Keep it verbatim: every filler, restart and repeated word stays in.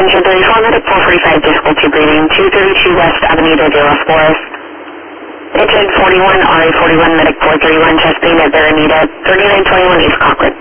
Engine thirty-four, medic four forty-five, difficulty breathing, two thirty-two West Avenida de los Flores. Engine forty-one, R A forty-one, medic four thirty-one, chest pain at Avenida thirty-nine twenty-one East Concord.